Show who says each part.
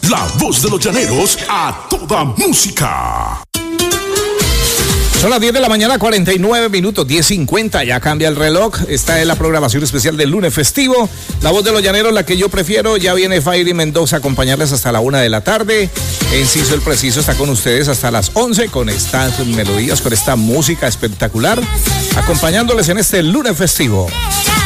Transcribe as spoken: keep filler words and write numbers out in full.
Speaker 1: la voz de los llaneros a toda música.
Speaker 2: Son las diez de la mañana, cuarenta y nueve minutos, diez cincuenta, ya cambia el reloj. Esta es la programación especial del lunes festivo. La voz de los llaneros, la que yo prefiero. Ya viene Fairy Mendoza a acompañarles hasta la una de la tarde. Enciso el Preciso está con ustedes hasta las once con estas melodías, con esta música espectacular, acompañándoles en este lunes festivo.